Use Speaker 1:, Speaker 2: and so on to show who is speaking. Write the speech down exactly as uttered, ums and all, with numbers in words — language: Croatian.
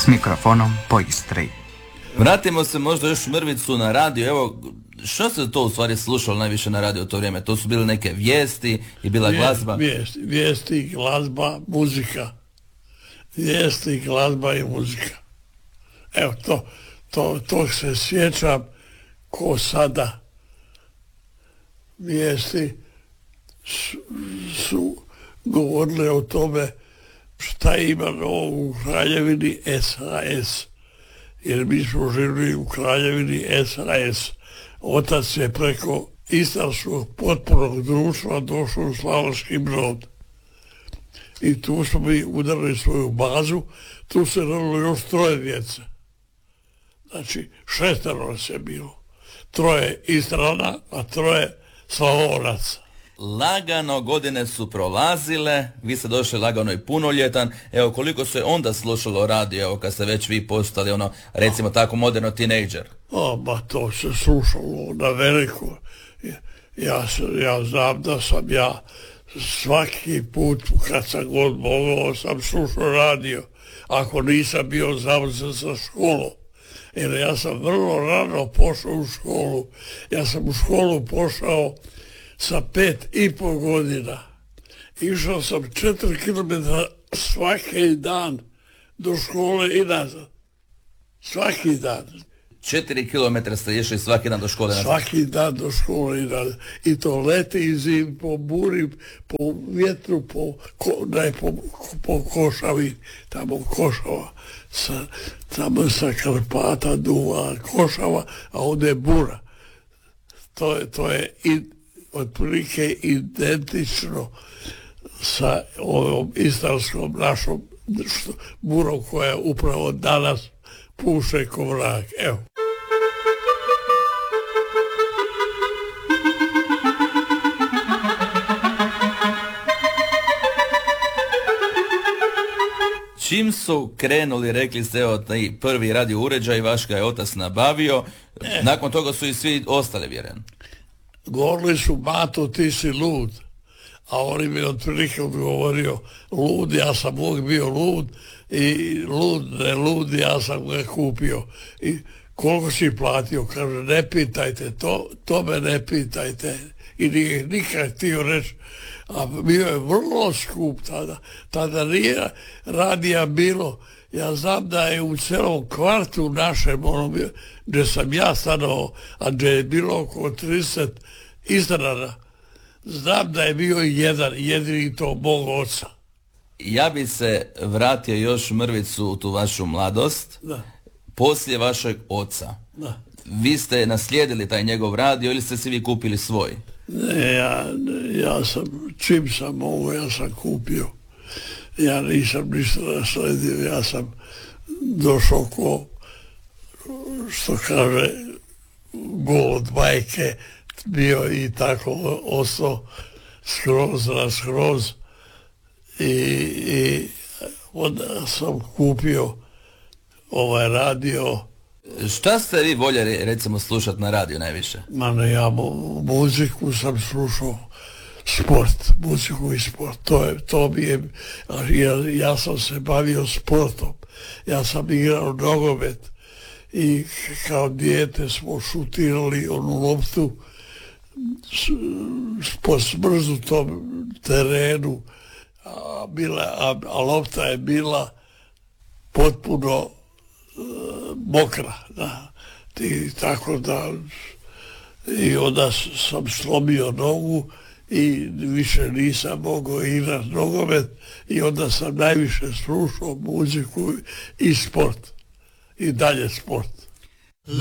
Speaker 1: s mikrofonom po Istri.
Speaker 2: Vratimo se možda još mrvicu na radio. Evo, što se to u stvari slušalo najviše na radio u to vrijeme? To su bile neke vijesti i bila
Speaker 3: Vijest,
Speaker 2: glazba?
Speaker 3: Vijesti, vijesti, glazba, muzika. Vijesti, glazba i muzika. Evo, to, to, to se sjećam ko sada. Vijesti su, su govorile o tome šta ima novo u kraljevini S H S. Jer mi smo živjeli u kraljevini S H S. Otac je preko Istarskog potpornog društva došao u Slavonski Brod. I tu smo mi udarili svoju bazu, tu se rodilo još troje djece. Znači, šestero nas je bilo. Troje Istrana, a troje Slavonaca.
Speaker 2: Lagano godine su prolazile, vi ste došli lagano i punoljetan. Evo, koliko se onda slušalo radio, evo, kad ste već vi postali, ono, recimo tako, moderno tinejdžer?
Speaker 3: O, ba to se slušalo na veliko. Ja, ja znam da sam ja svaki put kad sam god mogao sam slušao radio, ako nisam bio zauzet za školu. Jer ja sam vrlo rano pošao u školu. Ja sam u školu pošao sa pet i pol godina. Išao sam četiri kilometra svaki dan do škole i nazad. Svaki dan.
Speaker 2: Četiri kilometra ste išli svaki dan do škole nazad?
Speaker 3: Svaki dan do škole i nazad. I to leti i zim, po buri, po vjetru, po, ko, ne, po, po Košavi, tamo Košava. Sa, tamo sa Karpata duva Košava, a ovdje je bura. To je, to je i otprilike identično sa ovom istarskom našom burom koja upravo danas puše ko vrag. Evo.
Speaker 2: Čim su krenuli, rekli ste, evo, taj prvi radio uređaj, vaš ga je otac nabavio, e. Nakon toga su i svi ostali, vjerujem.
Speaker 3: Govorili su, Mato, ti si lud. A on mi je otprilike odgovorio, lud, ja sam uvijek bio lud, i lud, ne lud, ja sam ga kupio. I koliko si platio? Kaže, ne pitajte, to, to me ne pitajte. I nije nikad htio reći, a bio je vrlo skup tada. Tada nije radija bilo. Ja znam da je u celom kvartu našem, ono, gdje sam ja stanovao, a gdje je bilo oko trideset Istrana, znam da je bio jedan, jedini to mog oca.
Speaker 2: Ja bi se vratio još mrvicu u tu vašu mladost.
Speaker 3: Da.
Speaker 2: Poslije vašeg oca.
Speaker 3: Da.
Speaker 2: Vi ste naslijedili taj njegov radio ili ste si vi kupili svoj?
Speaker 3: Ne, ja, ja sam, čim sam mogo, ja sam kupio. Ja nisam ništa nasledio, ja sam došao ko, što kaže, gol od majke, bio i tako ostao skroz na skroz i, i onda sam kupio ovaj radio.
Speaker 2: Šta ste vi voljeli, recimo, slušati na radiju najviše?
Speaker 3: Ma ne, ja muziku sam slušao, sport, muziku i sport, to je, to mi je, ja, ja sam se bavio sportom, ja sam igrao nogomet i kao dijete smo šutirali onu loptu po smrznutom terenu, a, bila, a, a lopta je bila potpuno uh, mokra, da. I tako da i onda sam slomio nogu i više nisam mogao igrati nogomet i onda sam najviše slušao muziku i sport i dalje sport.